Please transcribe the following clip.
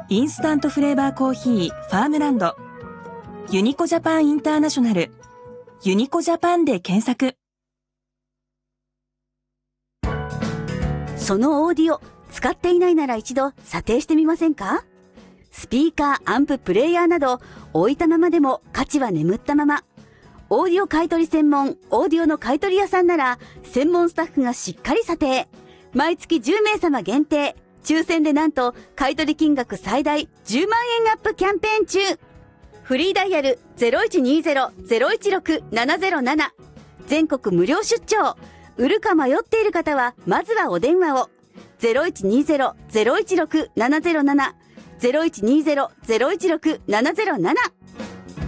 インスタントフレーバーコーヒーファームランド、ユニコジャパンインターナショナル、ユニコジャパンで検索。 そのオーディオ使っていないなら一度査定してみませんか？スピーカー、アンプ、プレイヤーなど置いたままでも価値は眠ったまま。オーディオ買取専門オーディオの買取屋さんなら専門スタッフがしっかり査定。毎月10名様限定、抽選でなんと買取金額最大10万円アップキャンペーン中。フリーダイヤル 0120-016-707、 全国無料出張。売るか迷っている方はまずはお電話を。 0120-016-707、 0120-016-707。